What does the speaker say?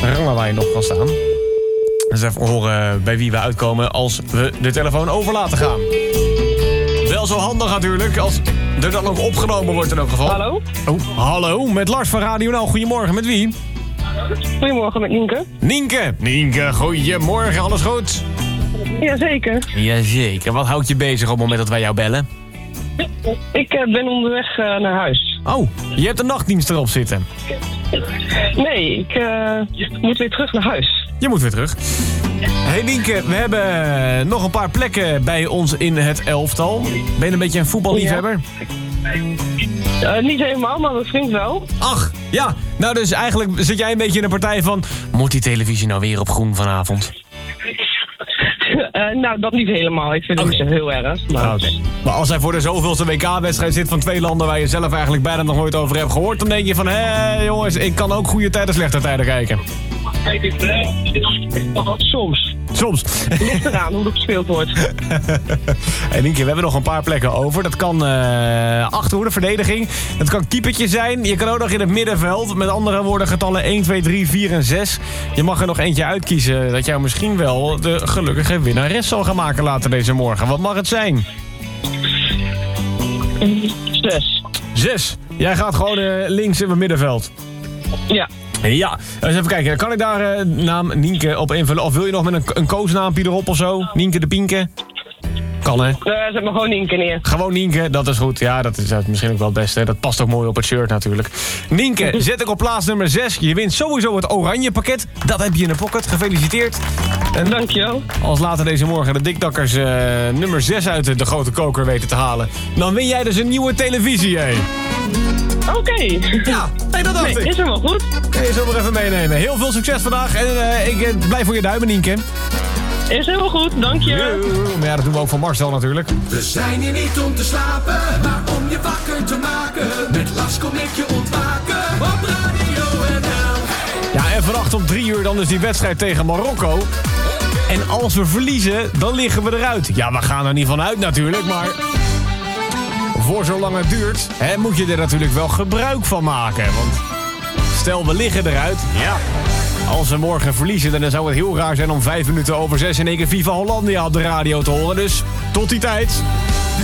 rangen waar je nog kan staan. Dus even horen bij wie we uitkomen als we de telefoon over laten gaan. Wel zo handig natuurlijk, als er dan ook opgenomen wordt in elk geval. Hallo? Oh, hallo, met Lars van Radio NL. Goedemorgen, met wie? Goedemorgen, met Nienke. Nienke, goedemorgen, alles goed? Jazeker. Jazeker, wat houdt je bezig op het moment dat wij jou bellen? Ik ben onderweg naar huis. Oh, je hebt een nachtdienst erop zitten. Nee, ik moet weer terug naar huis. Je moet weer terug. Hey Nienke, we hebben nog een paar plekken bij ons in het elftal. Ben je een beetje een voetballiefhebber? Niet helemaal, maar mijn vriend wel. Ach, ja. Nou, dus eigenlijk zit jij een beetje in een partij van... Moet die televisie nou weer op groen vanavond? Nou, dat niet helemaal. Ik vind het niet zo heel erg. Maar... Maar als hij voor de zoveelste WK-wedstrijd zit van 2 landen... waar je zelf eigenlijk bijna nog nooit over hebt gehoord... dan denk je van, hé jongens, ik kan ook goede tijden, slechte tijden kijken. Soms. Ligt eraan hoe het gespeeld wordt. Hey Nienke, we hebben nog een paar plekken over. Dat kan achterhoede, verdediging. Dat kan keepertje zijn. Je kan ook nog in het middenveld. Met andere woorden getallen 1, 2, 3, 4 en 6. Je mag er nog eentje uitkiezen dat jou misschien wel de gelukkige winnares zal gaan maken later deze morgen. Wat mag het zijn? 6. Jij gaat gewoon links in het middenveld. Ja. Ja, eens even kijken. Kan ik daar naam Nienke op invullen? Of wil je nog met een koosnaampje erop of zo? Nienke de Pienke? Kan, hè? Zet me gewoon Nienke neer. Gewoon Nienke, dat is goed. Ja, dat is misschien ook wel het beste. Dat past ook mooi op het shirt natuurlijk. Nienke, zet ik op plaats nummer 6. Je wint sowieso het oranje pakket. Dat heb je in de pocket. Gefeliciteerd. En dankjewel. Als later deze morgen de dikdakkers nummer 6 uit de grote koker weten te halen... dan win jij dus een nieuwe televisie, hé. Oké. Ja, hey, dat dacht ik. Is helemaal goed. Je zult nog even meenemen. Heel veel succes vandaag. En ik blijf voor je duimen, Nienke. Is helemaal goed, dank je. Maar ja, dat doen we ook van Marcel natuurlijk. We zijn hier niet om te slapen, maar om je wakker te maken. Met Lars kom ik je ontwaken op Radio NL. Ja, en vannacht om 3 uur dan is die wedstrijd tegen Marokko. En als we verliezen, dan liggen we eruit. Ja, we gaan er niet van uit natuurlijk, maar... voor zolang het duurt, moet je er natuurlijk wel gebruik van maken. Want stel, we liggen eruit. Ja. Als we morgen verliezen, dan zou het heel raar zijn om 5 minuten over 6 in één keer FIFA Hollandia op de radio te horen. Dus tot die tijd.